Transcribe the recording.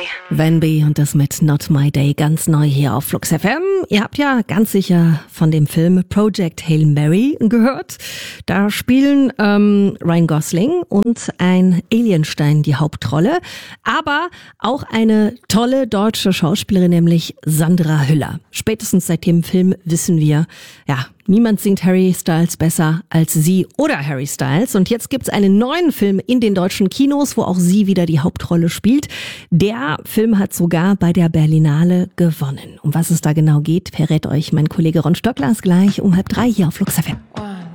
Van B und das mit Not My Day ganz neu hier auf Flux FM. Ihr habt ja ganz sicher von dem Film Project Hail Mary gehört. Da spielen Ryan Gosling und ein Alienstein die Hauptrolle, aber auch eine tolle deutsche Schauspielerin, nämlich Sandra Hüller. Spätestens seit dem Film wissen wir, ja, niemand singt Harry Styles besser als sie oder Harry Styles. Und jetzt gibt's einen neuen Film in den deutschen Kinos, wo auch sie wieder die Hauptrolle spielt. Der Film hat sogar bei der Berlinale gewonnen. Um was es da genau geht, verrät euch mein Kollege Ron Stöckler gleich um 2:30 hier auf Flux FM.